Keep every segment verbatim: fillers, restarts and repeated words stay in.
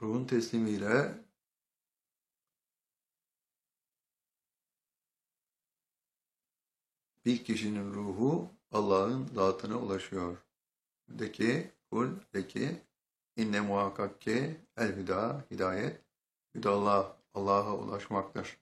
Ruhun teslimiyle bir kişinin ruhu Allah'ın zatına ulaşıyor. De ki, kul de ki, inne muhakkak ki el hüda, hidayet, hüdallah, Allah'a ulaşmaktır.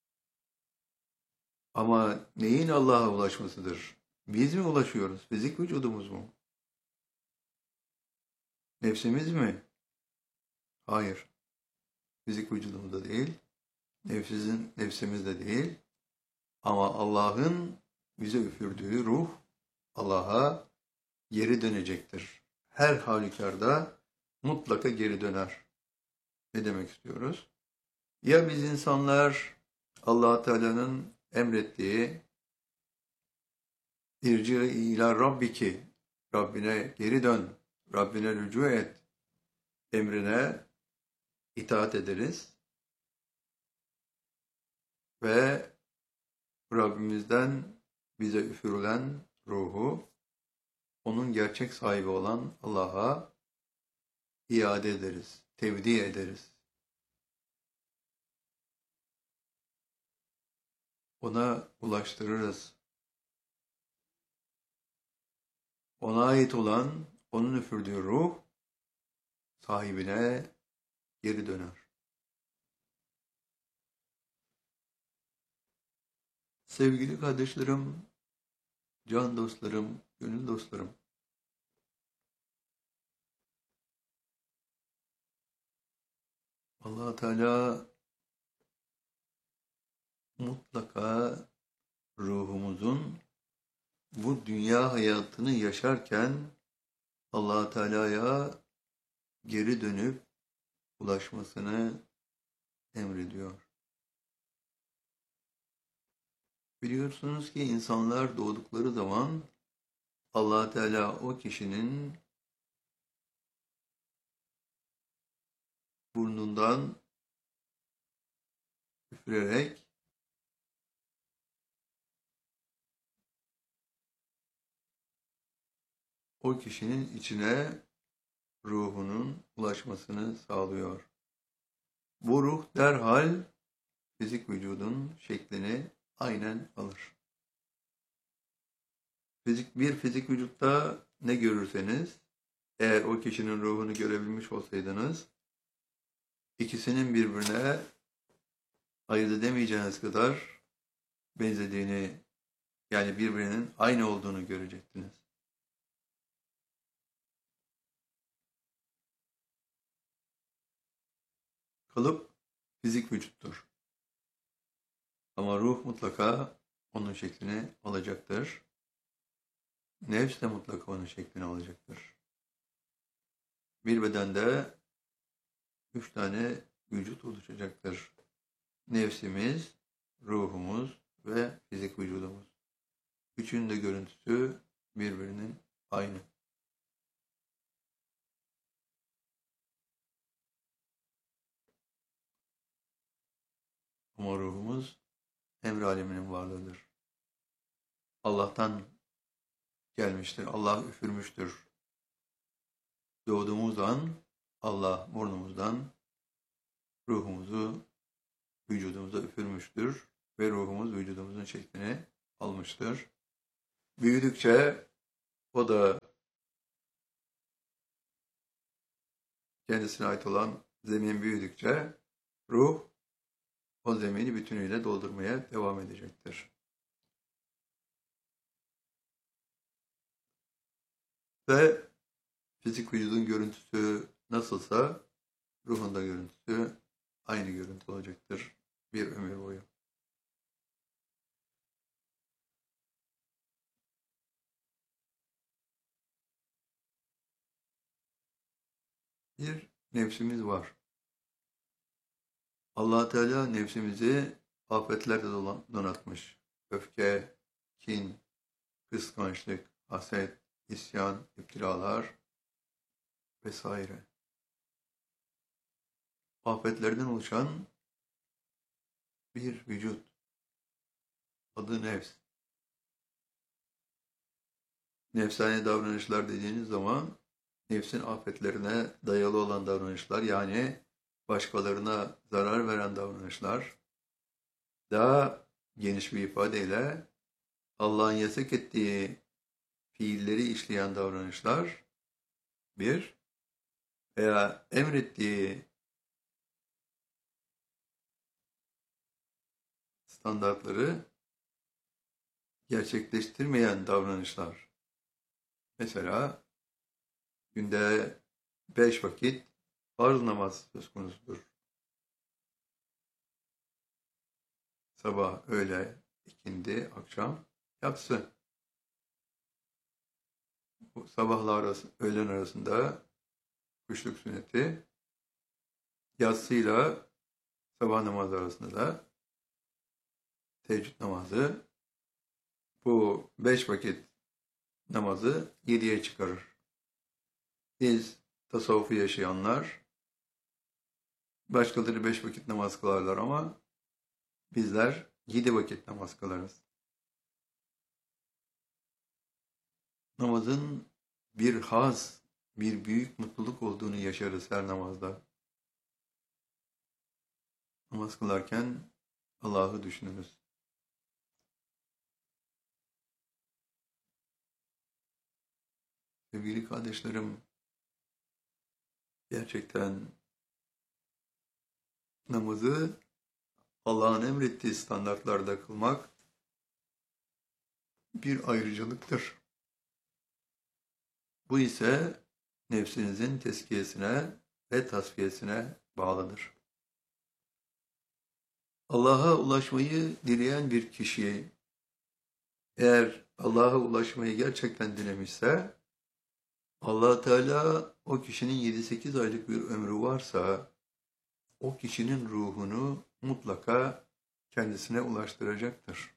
Ama neyin Allah'a ulaşmasıdır? Biz mi ulaşıyoruz? Fizik vücudumuz mu? Nefsimiz mi? Hayır. Fizik vücudumuzda değil. Nefsizin, nefsimizde değil. Ama Allah'ın bize üfürdüğü ruh Allah'a geri dönecektir. Her halükarda mutlaka geri döner. Ne demek istiyoruz? Ya biz insanlar Allah Teala'nın emrettiği irci ila rabbiki, Rabbine geri dön, Rabbine rücu et emrine itaat ederiz ve Rabbimizden bize üfürülen ruhu onun gerçek sahibi olan Allah'a iade ederiz, tevdi ederiz. Ona ulaştırırız. Ona ait olan, onun üfürdüğü ruh sahibine geri döner. Sevgili kardeşlerim, can dostlarım, gönül dostlarım, Allah Teala mutlaka ruhumuzun bu dünya hayatını yaşarken Allah Teala'ya geri dönüp ulaşmasını emrediyor. Biliyorsunuz ki insanlar doğdukları zaman Allah Teala o kişinin burnundan üfürerek o kişinin içine ruhunun ulaşmasını sağlıyor. Bu ruh derhal fizik vücudun şeklini aynen alır. Fizik, bir fizik vücutta ne görürseniz, eğer o kişinin ruhunu görebilmiş olsaydınız, ikisinin birbirine ayırt edemeyeceğiniz kadar benzediğini, yani birbirinin aynı olduğunu görecektiniz. Kalıp fizik vücuttur. Ama ruh mutlaka onun şeklini alacaktır. Nefs de mutlaka onun şeklini alacaktır. Bir bedende üç tane vücut oluşacaktır. Nefsimiz, ruhumuz ve fizik vücudumuz. Üçünün de görüntüsü birbirinin aynı. Ama ruhumuz emr aleminin varlığıdır. Allah'tan gelmiştir. Allah üfürmüştür. Doğduğumuz an Allah burnumuzdan ruhumuzu vücudumuza üfürmüştür ve ruhumuz vücudumuzun şeklini almıştır. Büyüdükçe o da kendisine ait olan zemin büyüdükçe ruh o zemini bütünüyle doldurmaya devam edecektir. Ve fizik vücudun görüntüsü nasılsa ruhun da görüntüsü aynı görüntü olacaktır bir ömür boyu. Bir nefsimiz var. Allah Teala nefsimizi afetlerle donatmış. Öfke, kin, kıskançlık, haset, isyan, iptilalar vesaire. Afetlerden oluşan bir vücut. Adı nefs. Nefsani davranışlar dediğiniz zaman nefsin afetlerine dayalı olan davranışlar, yani başkalarına zarar veren davranışlar, daha geniş bir ifadeyle Allah'ın yasak ettiği fiilleri işleyen davranışlar bir veya emrettiği standartları gerçekleştirmeyen davranışlar. Mesela günde beş vakit farz namaz söz konusudur. Sabah, öğle, ikindi, akşam, yatsı. Bu sabahla arası, öğlen arasında kuşluk sünneti, yatsıyla sabah namazı arasında da teheccüd namazı. Bu beş vakit namazı yediye çıkarır. Biz tasavvufu yaşayanlar başkaları beş vakit namaz kılarlar ama bizler yedi vakit namaz kılarız. Namazın bir haz, bir büyük mutluluk olduğunu yaşarız her namazda. Namaz kılarken Allah'ı düşünürüz. Sevgili kardeşlerim, gerçekten namazı Allah'ın emrettiği standartlarda kılmak bir ayrıcalıktır. Bu ise nefsinizin tezkiyesine ve tasfiyesine bağlıdır. Allah'a ulaşmayı dileyen bir kişi, eğer Allah'a ulaşmayı gerçekten dilemişse, Allah Teala o kişinin yedi sekiz aylık bir ömrü varsa, o kişinin ruhunu mutlaka kendisine ulaştıracaktır.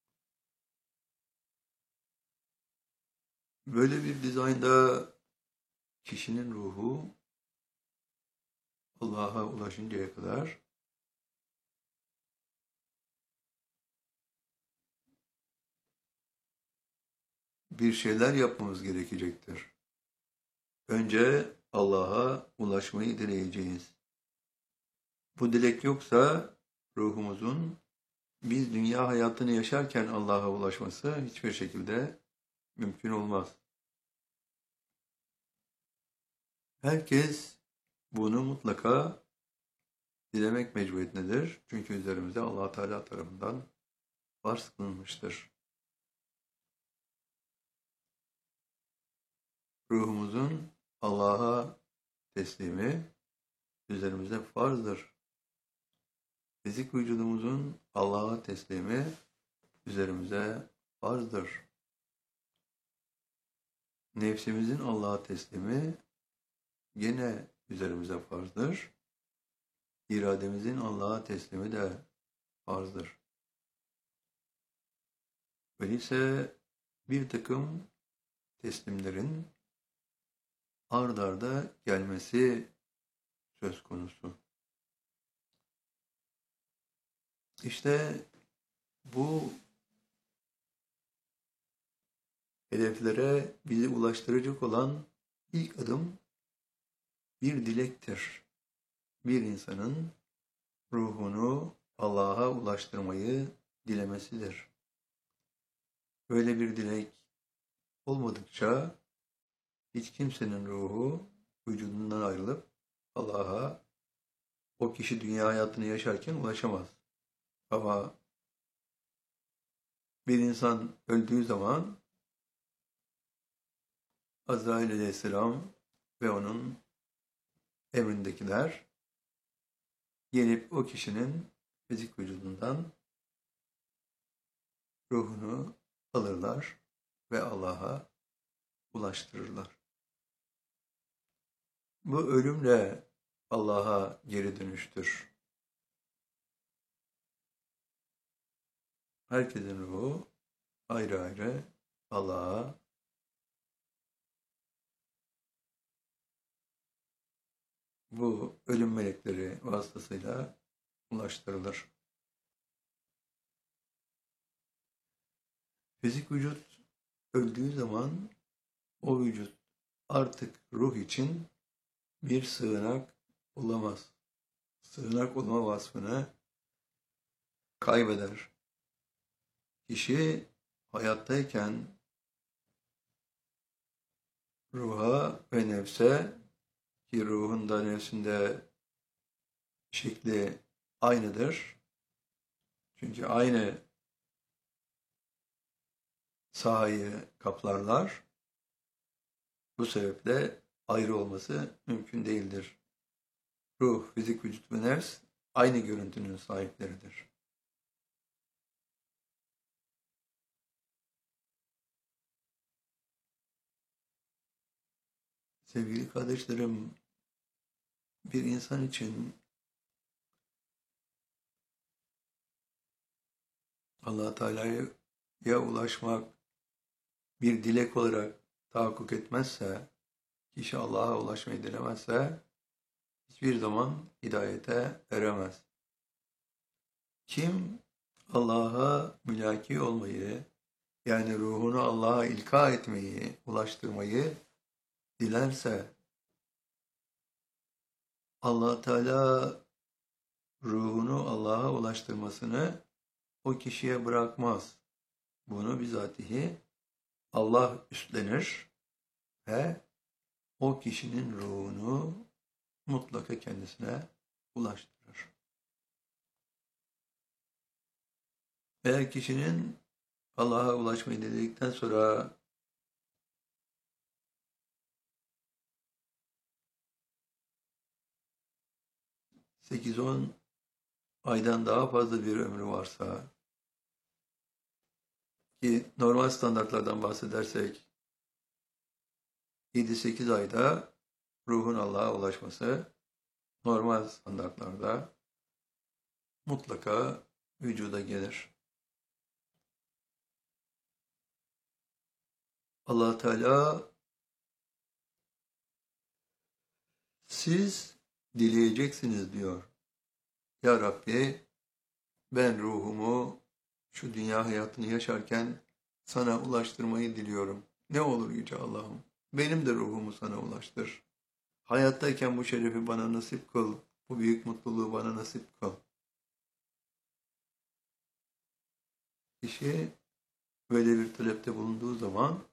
Böyle bir dizaynda kişinin ruhu Allah'a ulaşıncaya kadar bir şeyler yapmamız gerekecektir. Önce Allah'a ulaşmayı dileyeceğiz. Bu dilek yoksa ruhumuzun biz dünya hayatını yaşarken Allah'a ulaşması hiçbir şekilde mümkün olmaz. Herkes bunu mutlaka dilemek mecburiyetindedir. Çünkü üzerimize Allah Teala tarafından farz kılınmıştır. Ruhumuzun Allah'a teslimi üzerimize farzdır. Fizik vücudumuzun Allah'a teslimi üzerimize farzdır. Nefsimizin Allah'a teslimi yine üzerimize farzdır. İrademizin Allah'a teslimi de farzdır. Öyleyse bir takım teslimlerin ard arda gelmesi söz konusu. İşte bu hedeflere bizi ulaştıracak olan ilk adım bir dilektir. Bir insanın ruhunu Allah'a ulaştırmayı dilemesidir. Böyle bir dilek olmadıkça hiç kimsenin ruhu vücudundan ayrılıp Allah'a o kişi dünya hayatını yaşarken ulaşamaz. Ama bir insan öldüğü zaman Azrail aleyhisselam ve onun emrindekiler gelip o kişinin fizik vücudundan ruhunu alırlar ve Allah'a ulaştırırlar. Bu ölümle Allah'a geri dönüştür. Herkesin ruhu ayrı ayrı Allah'a bu ölüm melekleri vasıtasıyla ulaştırılır. Fizik vücut öldüğü zaman o vücut artık ruh için bir sığınak olamaz. sığınak olma vasfını kaybeder. Kişi hayattayken ruha ve nefse, ki ruhunda nefsinde şekli aynıdır. Çünkü aynı sahayı kaplarlar. Bu sebeple ayrı olması mümkün değildir. Ruh, fizik, vücut ve nefs aynı görüntünün sahipleridir. Sevgili kardeşlerim, bir insan için Allah Teala'ya ulaşmak bir dilek olarak tahakkuk etmezse, kişi Allah'a ulaşmayı dilemezse hiçbir zaman hidayete eremez. Kim Allah'a mülaki olmayı, yani ruhunu Allah'a ilka etmeyi, ulaştırmayı dilerse, Allah Teala ruhunu Allah'a ulaştırmasını o kişiye bırakmaz. Bunu bizatihi Allah üstlenir ve o kişinin ruhunu mutlaka kendisine ulaştırır. Eğer kişinin Allah'a ulaşmayı dedikten sonra sekiz on aydan daha fazla bir ömrü varsa, ki normal standartlardan bahsedersek yedi sekiz ayda ruhun Allah'a ulaşması normal standartlarda mutlaka vücuda gelir. Allah Teala siz dileyeceksiniz diyor. Ya Rabbi, ben ruhumu şu dünya hayatını yaşarken sana ulaştırmayı diliyorum. Ne olur Yüce Allah'ım, benim de ruhumu sana ulaştır. Hayattayken bu şerefi bana nasip kıl, bu büyük mutluluğu bana nasip kıl. Kişi böyle bir talepte bulunduğu zaman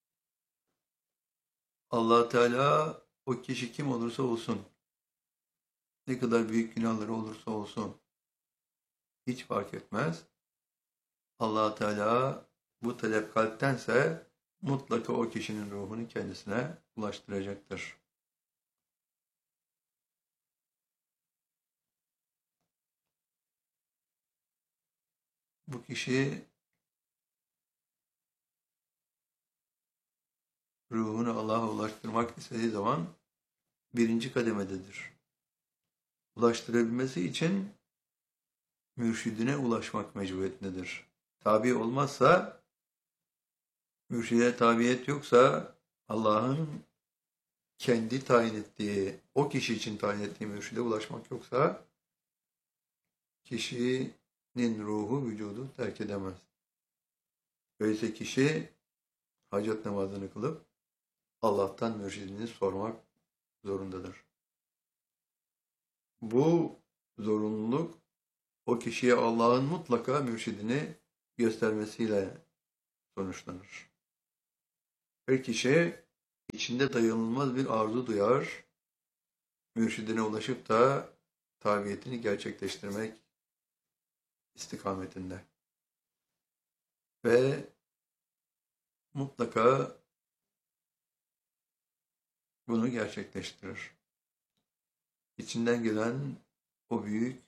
Allah Teala o kişi kim olursa olsun, ne kadar büyük günahları olursa olsun, hiç fark etmez. Allah Teala bu talep kalptense mutlaka o kişinin ruhunu kendisine ulaştıracaktır. Bu kişi ruhunu Allah'a ulaştırmak istediği zaman birinci kademededir. Ulaştırabilmesi için mürşidine ulaşmak mecburiyetindedir. Tabi olmazsa, mürşide tabiyet yoksa, Allah'ın kendi tayin ettiği, o kişi için tayin ettiği mürşide ulaşmak yoksa, kişinin ruhu vücudu terk edemez. Öyleyse kişi hacet namazını kılıp Allah'tan mürşidini sormak zorundadır. Bu zorunluluk o kişiye Allah'ın mutlaka mürşidini göstermesiyle sonuçlanır. Her kişi içinde dayanılmaz bir arzu duyar, mürşidine ulaşıp da tabiyetini gerçekleştirmek istikametinde. Ve mutlaka bunu gerçekleştirir. İçinden gelen o büyük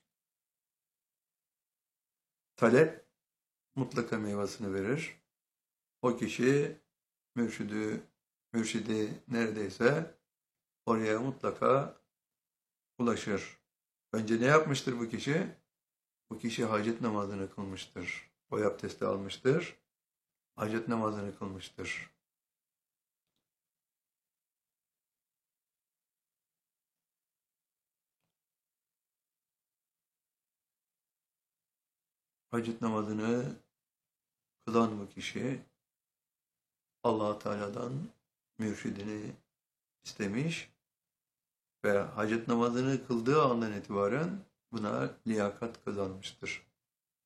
talep mutlaka meyvasını verir. O kişi mürşidi, mürşidi neredeyse oraya mutlaka ulaşır. Önce ne yapmıştır bu kişi? Bu kişi hacet namazını kılmıştır. Boy abdesti almıştır. Hacet namazını kılmıştır. Hacet namazını kılan bu kişi Allah Teala'dan mürşidini istemiş ve hacet namazını kıldığı andan itibaren buna liyakat kazanmıştır.